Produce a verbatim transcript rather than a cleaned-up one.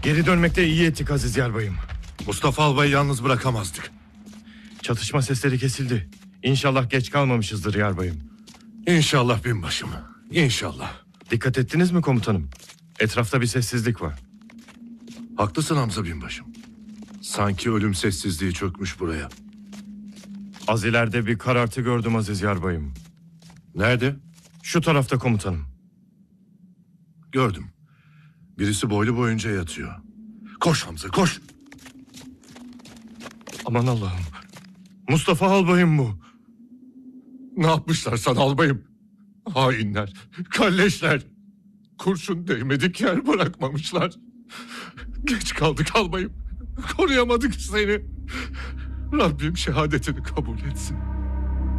Geri dönmekte iyi ettik Aziz Yarbayım. Mustafa Albay'ı yalnız bırakamazdık. Çatışma sesleri kesildi. İnşallah geç kalmamışızdır Yarbayım. İnşallah binbaşım. İnşallah. Dikkat ettiniz mi komutanım? Etrafta bir sessizlik var. Haklısın Hamza binbaşım. Sanki ölüm sessizliği çökmüş buraya. Az ileride bir karartı gördüm Aziz Yarbayım. Nerede? Şu tarafta komutanım. Gördüm. Birisi boylu boyunca yatıyor. Koş Hamza, koş. Aman Allah'ım. Mustafa Albayım bu. Ne yapmışlar sana albayım? Hainler, kalleşler. Kurşun değmedik yer bırakmamışlar. Geç kaldık albayım. Koruyamadık seni. Rabbim şehadetini kabul etsin.